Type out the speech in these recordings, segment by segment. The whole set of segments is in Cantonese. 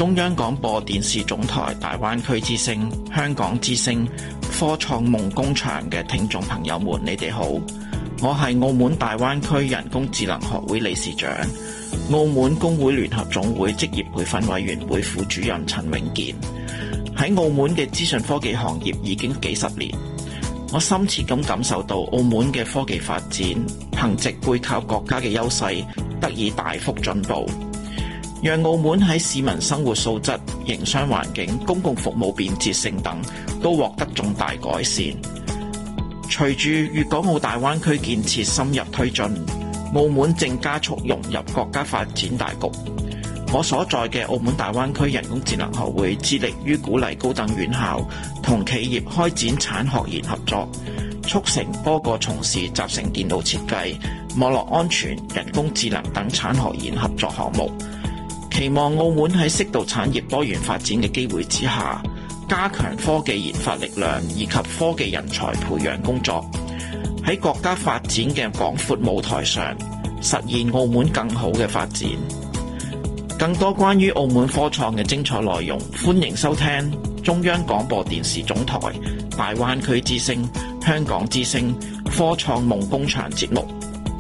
中央廣播電視總台大灣區之聲、香港之聲、科創夢工場嘅聽眾朋友們，你哋好，我係澳門大灣區人工智能學會理事長、澳門工會聯合總會職業培訓委員會副主任陳永健。喺澳門嘅資訊科技行業已經幾十年，我深切咁感受到澳門嘅科技發展，憑藉背靠國家嘅優勢，得以大幅進步，讓澳門喺市民生活素質、營商環境、公共服務便捷性等都獲得重大改善。隨住粵港澳大灣區建設深入推進，澳門正加速融入國家發展大局。我所在嘅澳門大灣區人工智能學會致力於鼓勵高等院校同企業開展產學研合作，促成多個從事集成電腦設計、網絡安全、人工智能等產學研合作項目。期望澳門喺適度產業多元發展嘅機會之下，加強科技研發力量以及科技人才培養工作，喺國家發展嘅廣闊舞台上，實現澳門更好嘅發展。更多關於澳門科創嘅精彩內容，歡迎收聽中央廣播電視總台大灣區之聲、香港之聲、科創夢工場節目。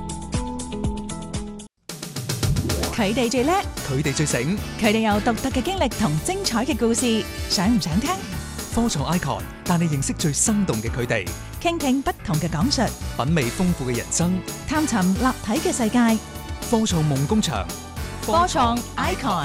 佢哋最叻， 佢哋最醒， 佢哋有獨特嘅經歷同精彩嘅故事，想唔想聽？ 科創 icon 帶你認識最生動嘅佢哋， 傾聽不同嘅講述， 品味豐富嘅人生， 探尋立體嘅世界。 科創夢工場， 科創 icon。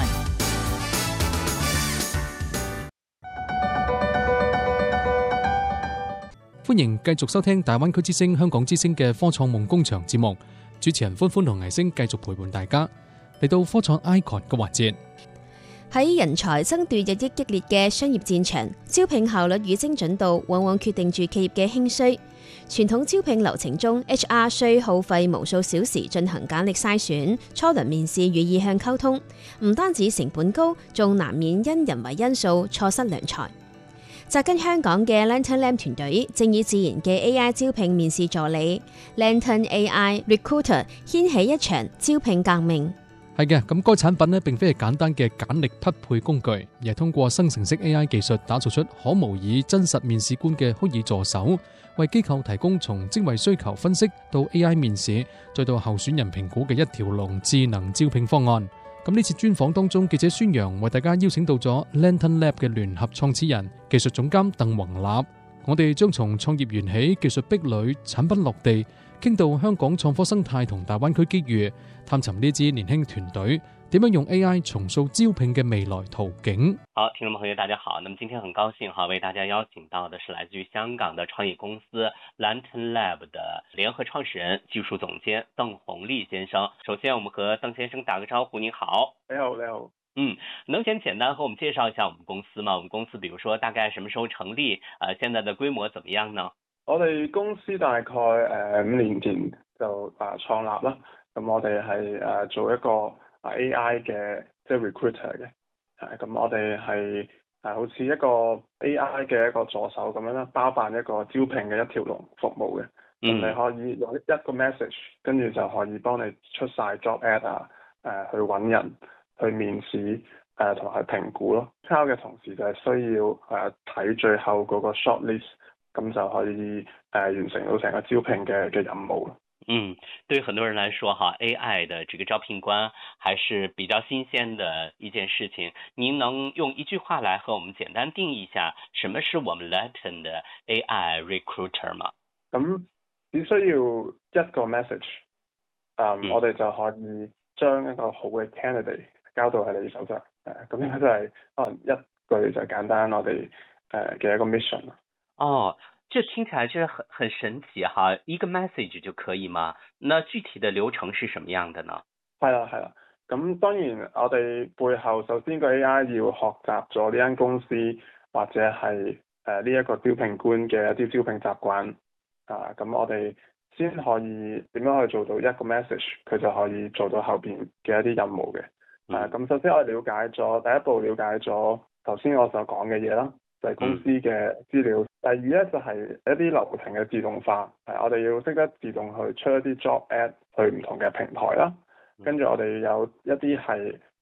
歡迎繼續收聽大灣區之聲、香港之聲嘅科創夢工場節目，主持人歡歡同倪星繼續陪伴大家嚟到科創 icon 嘅環節。 喺人才爭奪日益激烈嘅商業戰場，招聘效率與精準度往往決定住企業嘅興衰。傳統招聘流程中 ，HR 需耗費無數小時進行簡歷篩選、初輪面試與意向溝通，唔單止成本高，仲難免因人為因素錯失良才。扎根香港嘅 LanternLab 團隊正以自然嘅 AI 招聘面試助理 Lantern AI Recruiter 掀起一場招聘革命。 係嘅，咁該產品呢並非係簡單嘅簡歷匹配工具，而係通過生成式 AI 技術打造出可模擬真實面試官嘅虛擬助手，為機構提供從職位需求分析到 AI 面試，再到候選人評估嘅一條龍智能招聘方案。咁呢次專訪當中，記者孫楊為大家邀請到咗 LanternLab 嘅聯合創始人、技術總監鄧宏立。我哋將從創業緣起、技術壁壘、產品落地，傾到香港創科生態同大灣區機遇，探尋呢支年輕團隊點樣用 AI 重塑招聘嘅未來途徑。 好，聽眾朋友大家好，那麼今天很高興為大家邀請到的是來自於香港的創業公司 LanternLab 的聯合創始人、技術總監鄧宏立先生。首先我們和鄧先生打個招呼。您好。 你好，你好。 能先簡單和我們介紹一下我們公司嗎？我們公司比如說大概什麼時候成立？現在的規模怎麼樣呢？ 我哋公司大概5年前就創立啦。咁我哋係做一個AI 嘅即係 recruiter 嘅。咁我哋係好似一個 AI 嘅一個助手咁樣啦，包辦一個招聘嘅一條龍服務嘅。你可以用一個 message， 跟住就可以幫你出晒 job ad 去揾人、去面試同埋去評估咯。抄嘅同時就係需要睇最後嗰個 short list， 咁就可以完成到成個招聘嘅任務咯。 對於很多人來說哈，AI 的這個招聘官還是比較新鮮的一件事情。您能用一句話來和我們簡單定義一下，什麼是我們 Lantern 的 AI Recruiter 嗎？ 咁只需要一個 message，我哋就可以將一個好嘅 candidate 交到喺你手上。咁應該都係可能一句就簡單我哋嘅一個 mission。 這聽起來是很神奇哈，一個 message 就可以嗎？那具體的流程是什麼樣的呢？ 係啦，咁當然我哋背後首先個 AI 要學習咗呢間公司或者係呢一個招聘官嘅一啲招聘習慣咁我哋先可以點樣去做到一個 message， 佢就可以做到後邊嘅一啲任務嘅。咁首先我哋了解咗第一步，了解咗頭先我所講嘅嘢啦，就係公司嘅資料。第二咧就係一啲流程嘅自動化，我哋要識得自動去出一啲 job ad 去唔同嘅平台啦。跟住我哋有一啲係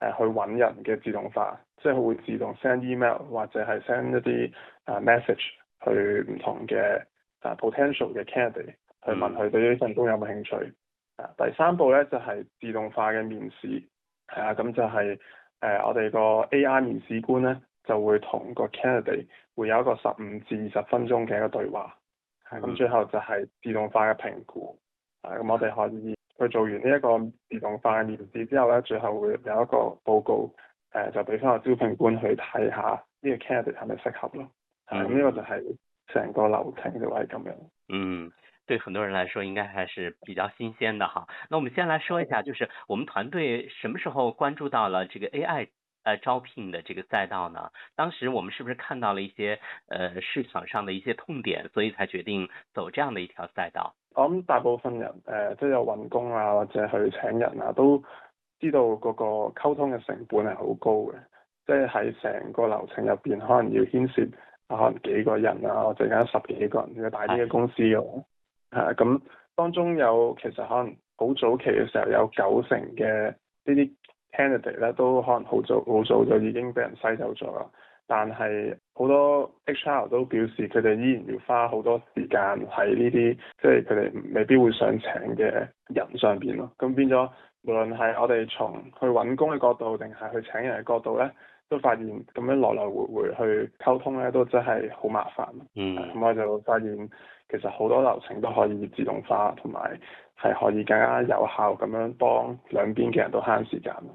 去揾人嘅自動化，即係佢會自動 send email 或者係 send 一啲message 去唔同嘅potential 嘅 candidate 去問佢對呢份工有冇興趣。第三步咧就係自動化嘅面試，咁就係我哋個 AI 面試官咧就會同個 candidate 會有一個15至20分鐘嘅一個對話，咁最後就係自動化嘅評估。咁我哋可以去做完呢一個自動化嘅面試之後咧，最後會有一個報告，就俾翻個招聘官去睇下呢個 candidate 係咪適合咯。咁呢個就係成個流程就係咁樣。 對很多人來說應該還是比較新鮮的哈。那我們先來說一下，就是我們團隊什麼時候關注到了這個 AI招聘的這個賽道呢？當時我們是不是看到了一些市場上的一些痛點，所以才決定走這樣的一條賽道？ 我諗大部分人即係有揾工啊或者去請人啊，都知道嗰個溝通嘅成本係好高嘅，即係喺成個流程入邊可能要牽涉可能幾個人啊，或者間10幾個人嘅大啲嘅公司嘅話，咁當中有其實可能好早期嘅時候有90%嘅呢啲 candidate 咧都可能好早就已經俾人篩走咗啦。但係好多 HR 都表示佢哋依然要花好多時間喺呢啲即係佢哋未必會想請嘅人上邊咯。咁變咗無論係我哋從去揾工嘅角度定係去請人嘅角度咧，都發現咁樣來來回回去溝通咧都真係好麻煩。咁我就發現其實好多流程都可以自動化，同埋係可以更加有效咁樣幫兩邊嘅人都慳時間。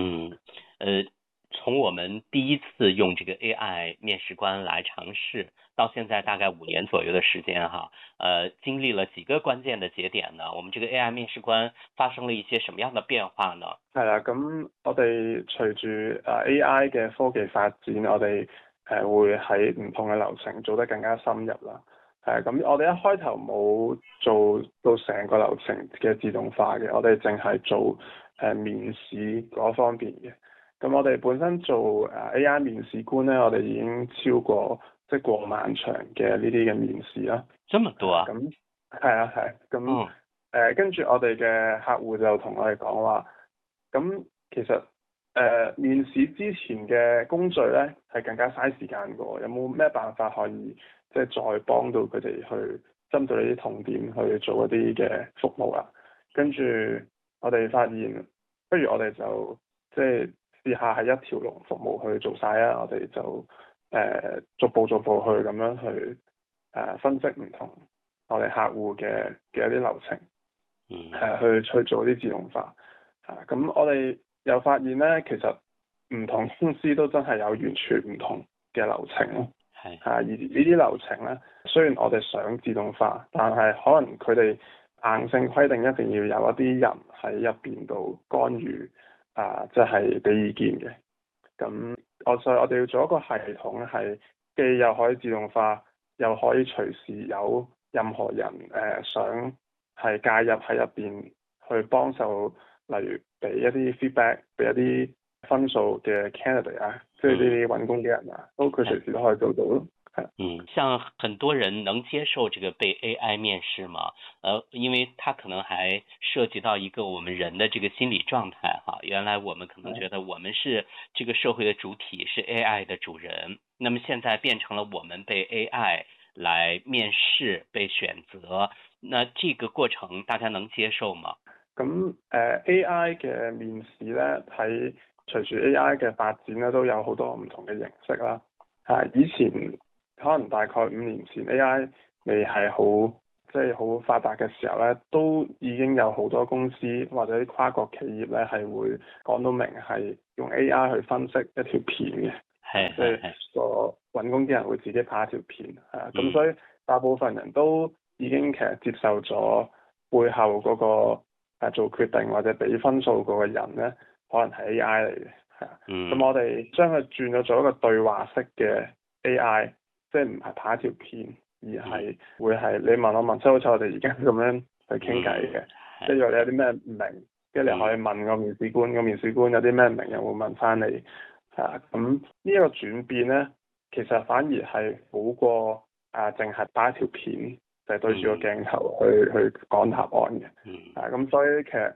從我們第一次用這個 AI 面試官來嘗試，到現在大概5年左右的時間哈，經歷了幾個關鍵的節點呢？我們這個 AI 面試官發生了一些什麼樣的變化呢？ 係啦，咁我哋隨住AI 嘅科技發展，我哋會喺唔同嘅流程做得更加深入啦。咁我哋一開頭冇做到成個流程嘅自動化嘅，我哋淨係做面試嗰方面嘅。咁我哋本身做AI 面試官咧，我哋已經超過過萬場嘅呢啲嘅面試啦。 這麼多啊？ 咁係。咁跟住我哋嘅客戶就同我哋講話，咁其實面試之前嘅工序咧係更加嘥時間嘅，有冇咩辦法可以再幫到佢哋去針對呢啲痛點去做一啲嘅服務啦？跟住我哋發現，不如我哋就試下係一條龍服務去做晒啊！我哋就逐步去咁樣去分析唔同我哋客戶嘅一啲流程，去做啲自動化。咁我哋又發現咧，其實唔同公司都真係有完全唔同嘅流程咯。而呢啲流程咧，雖然我哋想自動化，但係可能佢哋硬性規定一定要有一啲人喺入邊度干預。即係俾意見嘅，所以我哋要做一個系統，係既又可以自動化，又可以隨時有任何人想係介入喺入邊去幫手，例如俾一啲 feedback， 俾一啲分數嘅 candidate 啊，即係呢啲揾工嘅人啊，佢隨時都可以做到咯。 像很多人能接受這個被 AI 面試嗎？因為它可能還涉及到一個我們人的這個心理狀態哈。原來我們可能覺得我們是這個社會的主體，是 AI 的主人，那麼現在變成了我們被 AI 來面試、被選擇，那這個過程大家能接受嗎？ 咁AI 嘅面試咧，喺隨住 AI 嘅發展咧，都有好多唔同嘅形式啦。以前可能大概5年前 AI 未係好發達嘅時候咧，都已經有好多公司或者啲跨國企業咧係會講到明係用 AI 去分析一條片嘅，即係個揾工啲人會自己拍一條片，咁所以大部分人都已經其實接受咗背後嗰個做決定或者俾分數嗰個人咧，可能係 AI 嚟嘅，咁我哋將佢轉咗做一個對話式嘅 AI。即係唔係拍一條片，而係會係你問我問，即係好似我哋而家咁樣去傾偈嘅。即係如果你有啲咩唔明，跟住你可以問個面試官，個面試官有啲咩唔明又會問翻你。咁呢一個轉變咧，其實反而係好過淨係拍一條片，就係對住個鏡頭去講答案嘅。咁所以其實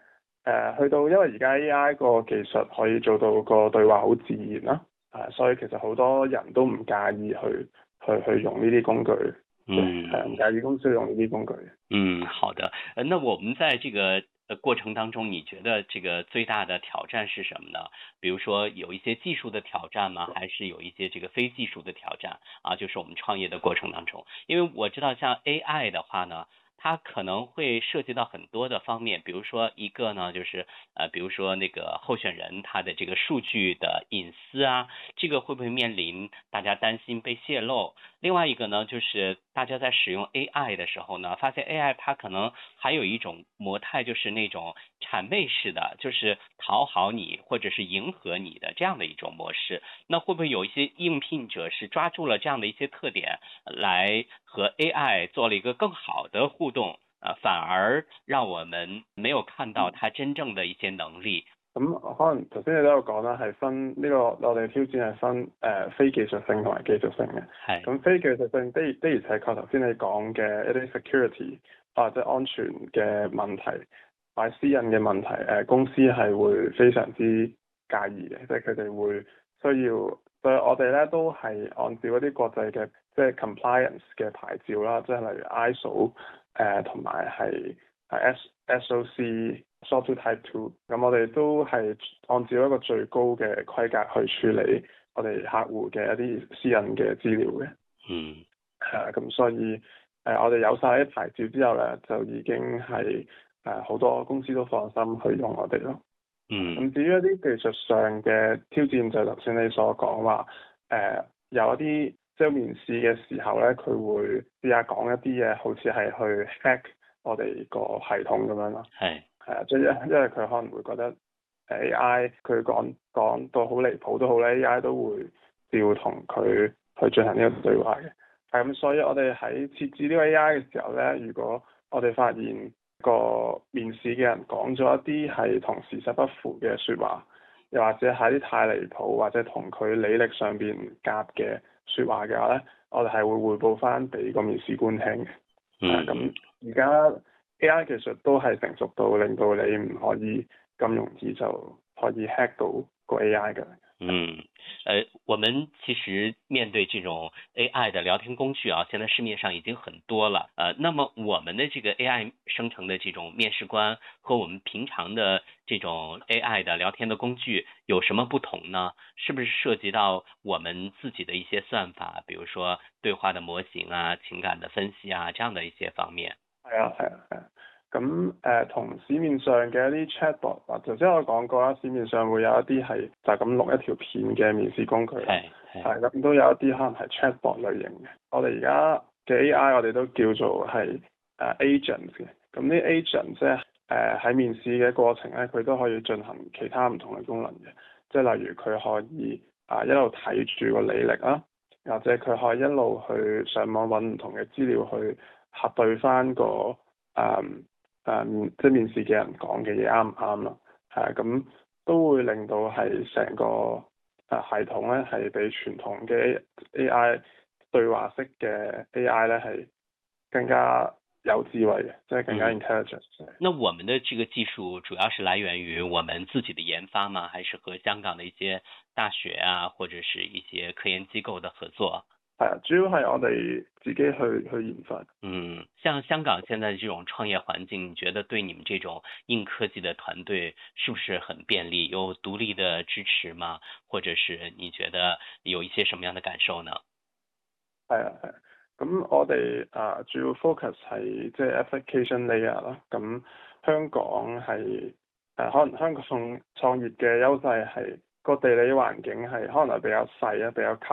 去到因為而家 AI 個技術可以做到個對話好自然啦，所以其實好多人都唔介意去用呢啲工具，唔介意公司用呢啲工具。 好的。那我們在這個過程當中，你覺得這個最大的挑戰是什麼呢？比如說有一些技術的挑戰嗎？還是有一些這個非技術的挑戰啊？就是我們創業的過程當中，因為我知道像 AI 的話呢，它可能會涉及到很多的方面，比如說一個呢，就是比如說那個候選人他的這個數據的隱私啊，這個會不會面臨大家擔心被泄露？另外一個呢，就是大家在使用 AI 的時候呢，發現 AI 它可能還有一種模態，就是那種諂媚式的，就是討好你或者是迎合你的這樣的一種模式。那會不會有一些應聘者是抓住了這樣的一些特點，來和 AI 做了一個更好的互動，反而讓我們沒有看到它真正的一些能力？ 咁可能頭先你都有講啦，係分呢個我哋挑戰係分非技術性同埋技術性嘅。 係。 咁非技術性的而且確頭先你講嘅一啲 security 即係安全嘅問題，或者私隱嘅問題，公司係會非常之介意嘅，即係佢哋會需要，所以我哋咧都係按照一啲國際嘅即係 compliance 嘅牌照啦，即係例如 ISO 同埋係SOC Software Type 2，咁我哋都係按照一個最高嘅規格去處理我哋客戶嘅一啲私隱嘅資料嘅。咁所以我哋有晒啲牌照之後咧，就已經係好多公司都放心去用我哋咯。咁至於一啲技術上嘅挑戰，就頭先你所講話，有一啲即係面試嘅時候咧，佢會試下講一啲嘢，好似係去 hack 我哋個系統咁樣咯。即係因為佢可能會覺得 AI 佢講到好離譜都好咧，AI 都會照同佢去進行呢個對話嘅。咁所以我哋喺設置呢個 AI 嘅時候咧，如果我哋發現個面試嘅人講咗一啲係同事實不符嘅説話，又或者係啲太離譜或者同佢履歷上邊夾嘅説話嘅話咧，我哋係會匯報翻俾個面試官聽嘅。咁而家 AI 技術都係成熟到令到你唔可以咁容易就可以 hack 到個 AI 嘅。 我們其實面對這種 AI 的聊天工具啊，現在市面上已經很多了。那麼我們的這個 AI 生成的這種面試官和我們平常的這種 AI 的聊天的工具有什麼不同呢？是不是涉及到我們自己的一些算法，比如說對話的模型啊、情感的分析啊，這樣的一些方面？ 係啊。咁同市面上嘅一啲 chatbot，或者頭先我講過啦，市面上會有一啲係就咁錄一條片嘅面試工具，咁都有一啲可能係 chatbot 類型嘅。我哋而家嘅 AI 我哋都叫做係agent 嘅。咁啲 agent 即係喺面試嘅過程咧，佢都可以進行其他唔同嘅功能嘅，即係例如佢可以一路睇住個履歷啦，或者佢可以一路去上網揾唔同嘅資料去核對翻個即係面試嘅人講嘅嘢啱唔啱咯。咁都會令到係成個系統咧係比傳統嘅 AI 對話式嘅 AI 咧係更加有智慧嘅，即係更加 intelligent。 那我們的這個技術主要是來源於我們自己的研發嗎？還是和香港的一些大學啊，或者是一些科研機構的合作？ 主要係我哋自己去研發。 像香港現在這種創業環境，你覺得對你們這種硬科技的團隊是不是很便利？有獨立的支持嗎？或者是你覺得有一些什麼樣的感受呢？ 咁我哋主要 focus 係即係 application layer 啦。咁香港係可能香港創業嘅優勢係個地理環境係可能係比較細比較